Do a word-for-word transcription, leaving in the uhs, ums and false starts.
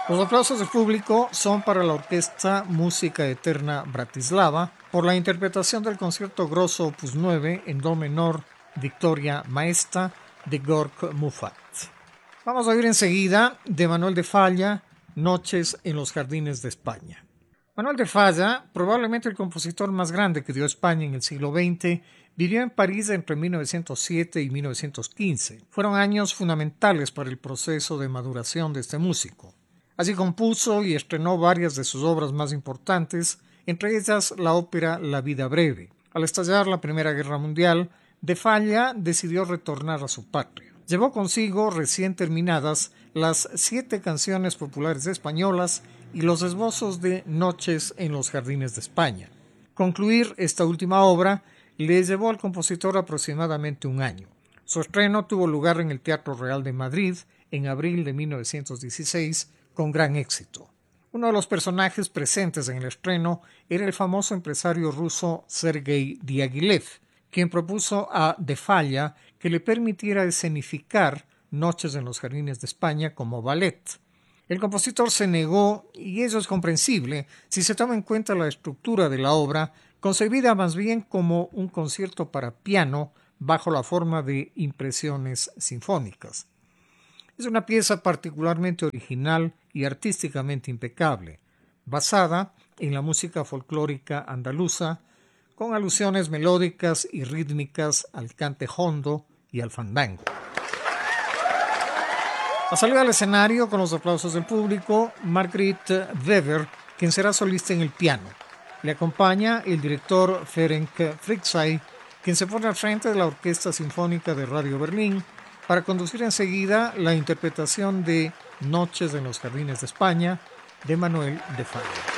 Los aplausos del público son para la Orquesta Música Eterna Bratislava por la interpretación del concierto grosso opus nueve en do menor Victoria Maesta de Gork Muffat. Vamos a oír enseguida de Manuel de Falla, Noches en los Jardines de España. Manuel de Falla, probablemente el compositor más grande que dio España en el siglo veinte, vivió en París entre mil novecientos siete y mil novecientos quince. Fueron años fundamentales para el proceso de maduración de este músico. Allí compuso y estrenó varias de sus obras más importantes, entre ellas la ópera La vida breve. Al estallar la Primera Guerra Mundial, de Falla decidió retornar a su patria. Llevó consigo recién terminadas las siete canciones populares españolas y los esbozos de Noches en los Jardines de España. Concluir esta última obra le llevó al compositor aproximadamente un año. Su estreno tuvo lugar en el Teatro Real de Madrid en abril de mil novecientos dieciséis con gran éxito. Uno de los personajes presentes en el estreno era el famoso empresario ruso Sergei Diaghilev, quien propuso a de Falla que le permitiera escenificar Noches en los Jardines de España como ballet. El compositor se negó, y eso es comprensible si se toma en cuenta la estructura de la obra, concebida más bien como un concierto para piano bajo la forma de impresiones sinfónicas. Es una pieza particularmente original y artísticamente impecable, basada en la música folclórica andaluza, con alusiones melódicas y rítmicas al cante hondo y al fandango. Ha salido al escenario con los aplausos del público Margrit Weber, quien será solista en el piano. Le acompaña el director Ferenc Fricsay, quien se pone al frente de la Orquesta Sinfónica de Radio Berlín para conducir enseguida la interpretación de Noches en los Jardines de España de Manuel de Falla.